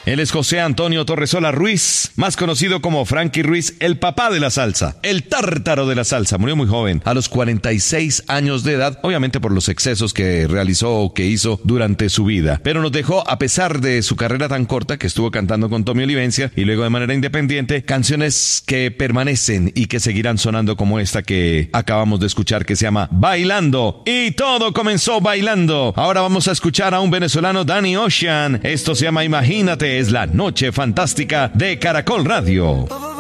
Él es José Antonio Torresola Ruiz, más conocido como Frankie Ruiz, el papá de la salsa, el tártaro de la salsa. Murió muy joven, a los 46 años de edad, obviamente por los excesos que realizó o que hizo durante su vida. Pero nos dejó, a pesar de su carrera tan corta, que estuvo cantando con Tommy Olivencia y luego de manera independiente, canciones que permanecen y que seguirán sonando, como esta que acabamos de escuchar, que se llama Bailando. Y todo comenzó bailando. Ahora vamos a escuchar a un venezolano, Danny Ocean. Esto se llama Imagínate, es la noche fantástica de Caracol Radio.